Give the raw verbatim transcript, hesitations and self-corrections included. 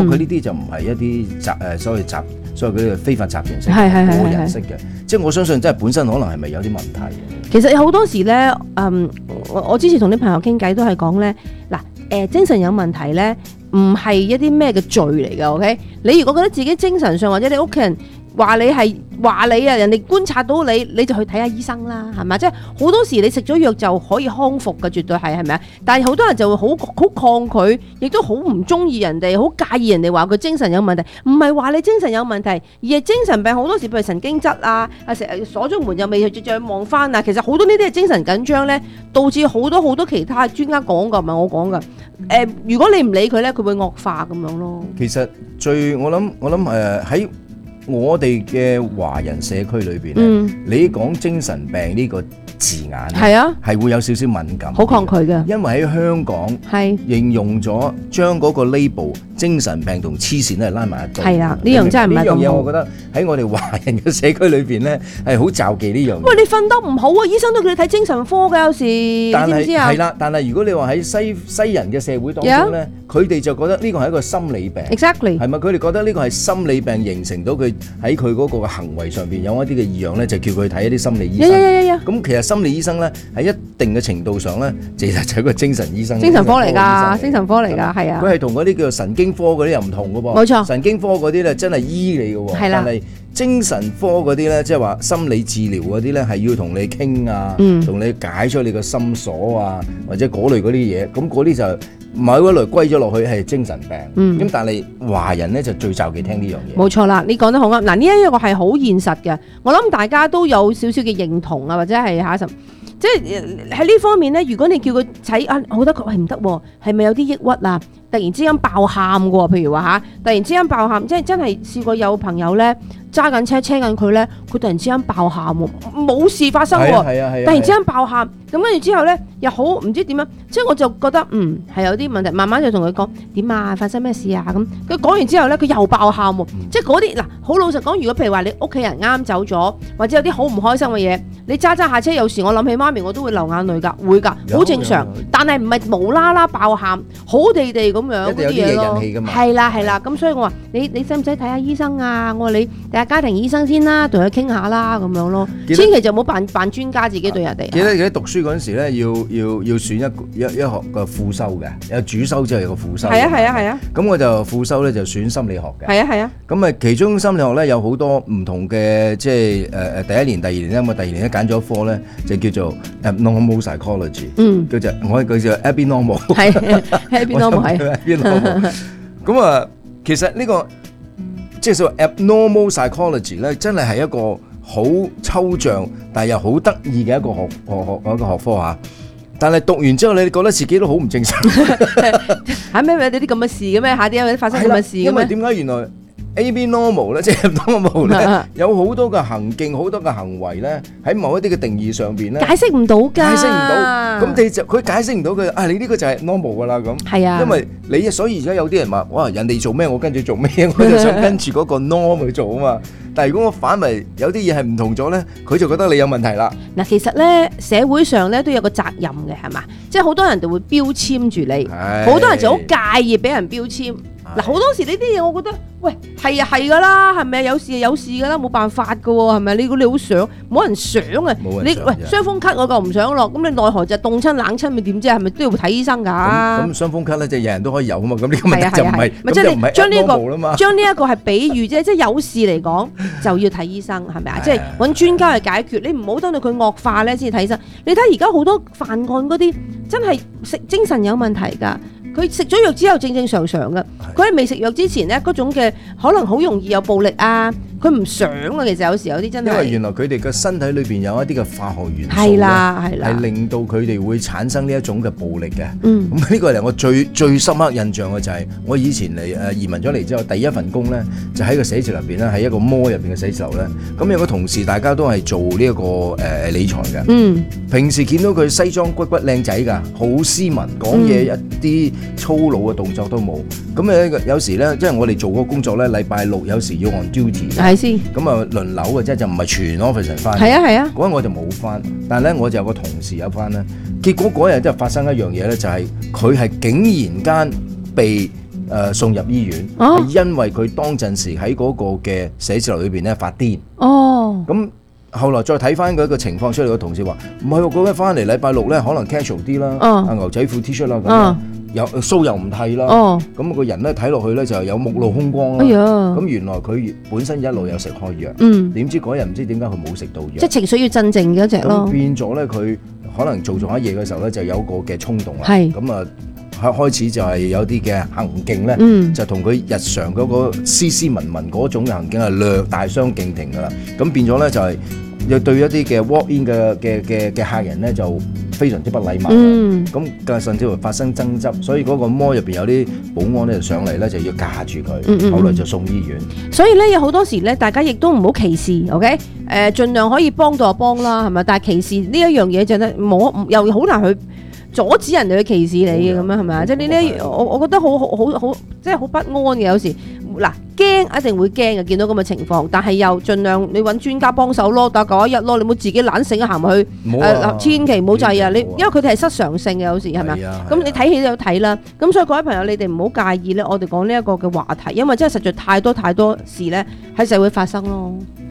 佢呢啲就唔係一啲集誒所謂集所謂嗰啲非法集團式、 係係係個人式嘅，即係我相信真係本身可能係咪有啲問題嘅？ 其實好多時咧，嗯，我我之前同啲朋友傾偈都係講咧，嗱，誒精神有問題咧，唔係一啲咩嘅罪嚟嘅 ，OK？ 你如果覺得自己精神上或者你屋企人話你係話你啊，人哋觀察到你，你就去睇下醫生啦，係咪？即係好多時你食咗藥就可以康復嘅，絕對係，係咪啊？但係好多人就會好好抗拒，亦都好唔中意人哋，好介意人哋話佢精神有問題。唔係話你精神有問題，而係精神病好多時譬如神經質啊，啊成日鎖咗門又未去再望翻啊。其實好多呢啲係精神緊張咧，導致好多好多其他專家講㗎，唔係我講㗎。誒、呃，如果你唔理佢咧，佢會惡化咁樣咯。 其實最我諗我諗誒喺我哋嘅華人社區裏邊咧， 嗯、 你講精神病呢個字眼係啊， 係會有少少敏感， 好抗拒嘅， 因為喺香港係應用咗將嗰個 label 精神病同黐線咧拉埋一堆。 係啦，呢樣真係唔係咁好。 呢樣嘢我覺得喺我哋華人嘅社區裏邊咧係好罩忌呢樣嘢。 喂，你瞓得唔好啊？醫生都叫你睇精神科㗎，有時你知唔知啊？ 係啦，但係如果你話喺西西人嘅社會當中咧，佢哋 Yeah. 就覺得呢個係一個心理病。 Exactly 係咪？佢哋覺得呢個係心理病形成到佢喺佢嗰個行為上邊有一啲嘅異樣咧，就叫佢睇一啲心理醫生。咁 yeah, yeah, yeah. 其實心理醫生咧喺一定嘅程度上咧，其實就係一個精神醫生。 精神科嚟㗎，精神科嚟㗎，係啊。 佢係同嗰啲叫做神經科嗰啲又唔同㗎噃。冇錯。神經科嗰啲咧真係醫你㗎喎。係啦。但係精神科嗰啲咧，即係話心理治療嗰啲咧，係要同你傾啊，同、嗯、你解出你個心鎖啊，或者嗰類嗰啲嘢。咁嗰啲就某一類歸咗落去係精神病。咁、嗯、但係華人咧就最就忌聽呢樣嘢。冇錯啦，你講得好啱。嗱，呢一個係好現實嘅，我諗大家都有少少嘅認同啊，或者係嚇什。即係喺呢方面咧，如果你叫佢睇啊，我覺得佢係唔得喎，係咪有啲抑鬱啊？突然之間爆喊嘅喎，譬如話嚇，突然之間爆喊，即係真係試過有朋友咧揸緊車車緊佢咧，佢突然之間爆喊喎，冇事發生喎， 係啊係啊， 突然之間爆喊，咁跟住之後咧又好唔知點樣，即係我就覺得嗯係有啲問題，慢慢就同佢講點啊，發生咩事啊咁，佢講完之後咧佢又爆喊喎，即係嗰啲嗱好老實講，如果譬如話你屋企人啱走咗，或者有啲好唔開心嘅嘢，你揸揸下車，有時我諗起媽咪我都會流眼淚㗎，會㗎，好正常，但係唔係無啦啦爆喊，好地地咁樣嗰啲嘢咯，係啦係啦，咁所以我話你你使唔使睇下醫生啊？我話你睇下家庭醫生先啦，同佢傾下啦咁樣咯，千祈就唔好扮扮專家自己對人哋。 記得記得讀書嗰陣時咧，要要要選一一一學個副修嘅，有主修之後有個副修。 係啊係啊係啊。咁我就副修咧就選心理學嘅。 係啊係啊。 咁啊，其中心理學咧有好多唔同嘅，即係誒誒第一年、第二年咧，咁啊第二年咧揀咗一科咧就叫做 abnormal psychology。嗯。叫做我佢叫 abnormal。係 abnormal 係。abnormal。咁啊，其實呢個即係所謂 abnormal psychology 咧，真係係一個好抽象，但係又好得意嘅一個學學學一個學科嚇。但係讀完之後，你覺得自己都好唔正常。 嚇咩？有啲咁嘅事嘅咩？嚇點解發生咁嘅事嘅咩？ 因為點解原來 abnormal 咧，即係 abnormal 咧，有好多嘅行徑，好多嘅行為咧，喺某一啲嘅定義上邊咧， 解釋唔到㗎。 解釋唔到，咁你就佢解釋唔到佢啊！你呢個就係 normal 㗎啦咁。係啊，因為你所以而家有啲人話：哇，人哋做咩，我跟住做咩，我就想跟住嗰個 norm 去做啊嘛。但係如果我反為有啲嘢係唔同咗咧，佢就覺得你有問題啦。 嗱，其實咧社會上咧都有個責任嘅，係嘛？即係好多人就會標籤住你，好多人就好介意俾人標籤。嗱，好多時呢啲嘢，我覺得，喂，係啊係噶啦，係咪有事有事噶啦，冇辦法噶喎，係咪？你你好想，冇人想啊！你喂傷風咳我就唔想落，咁你奈何就凍親冷親咪點啫？係咪都要睇醫生㗎？ 咁傷風咳咧，就人人都可以有啊嘛。咁呢個問題就唔係， 咁就唔係將呢個將呢一個係比喻啫，即係有事嚟講就要睇醫生，係咪啊？即係揾專家去解決，你唔好等到佢惡化咧先睇醫生。你睇而家好多犯案嗰啲真係食精神有問題㗎。佢食咗藥之後正正常常嘅，佢喺未食藥之前咧嗰種嘅可能好容易有暴力啊，佢唔想啊。其實有時有啲真係因為原來佢哋嘅身體裏邊有一啲嘅化學元素係啦係啦， 係令到佢哋會產生呢一種嘅暴力嘅。 嗯， 咁呢個係我最最深刻印象嘅就係我以前嚟誒移民咗嚟之後，第一份工咧就喺個寫字樓入邊咧，喺一個摩入邊嘅寫字樓咧。咁有個同事大家都係做呢一個誒理財嘅。嗯，平時見到佢西裝骨骨靚仔㗎，好斯文，講嘢一啲粗魯嘅動作都冇，咁誒有時咧，即係我哋做嗰個工作咧，禮拜六有時要 on duty，係先，咁啊輪流嘅啫，就唔係全 office 翻。係啊係啊，嗰日我就冇翻，但係咧我就有個同事有翻咧，結果嗰日即係發生一樣嘢咧，就係佢係竟然間被誒送入醫院，係、 哦因為佢當陣時喺嗰個嘅寫字樓裏邊咧發癲。 哦， 咁後來再睇翻嗰個情況出嚟，個同事話唔係喎，嗰日翻嚟禮拜六咧可能 casual 啲啦， 哦啊牛仔褲 T 恤啦咁哦樣，有鬚又唔剃啦， 哦， 咁個人咧睇落去咧就有目露兇光哎啦。 呀， 咁原來佢本身一路有食開藥， 嗯， 點知嗰日唔知點解佢冇食到藥， 即係情緒要鎮靜嘅一隻咯咁，變咗咧佢可能做做下嘢嘅時候咧就有個嘅衝動啦， 係咁啊開開始就係有啲嘅行徑咧， 嗯就同佢日常嗰個斯斯文文嗰種嘅行徑係略大相徑庭㗎啦，咁變咗咧就係、又對一啲嘅 walk in 嘅嘅嘅嘅客人咧就非常之不禮貌啦。 嗯， 咁嘅甚至乎發生爭執，所以嗰個摩入邊有啲保安咧就上嚟咧就要架住佢， 嗯嗯嗯後來就送醫院。 所以咧有好多時咧，大家亦都唔好歧視，OK？誒，盡量可以幫到就幫啦，係咪？但係歧視呢一樣嘢就咧冇，又好難去阻止人哋去歧視你嘅咁樣係咪啊？即係呢啲我我覺得好好好好，即係好不安嘅有時。嗱，驚一定會驚嘅，見到咁嘅情況，但係又盡量你揾專家幫手咯，打九一一咯，你唔好自己懶醒行去唔好啊誒，千祈唔好制啊！你千祈唔好啊因為佢哋係失常性嘅有時係咪係啊咁係啊你睇戲都有睇啦，咁所以各位朋友你哋唔好介意咧，我哋講呢一個嘅話題，因為真係實在太多太多事咧喺社會發生咯。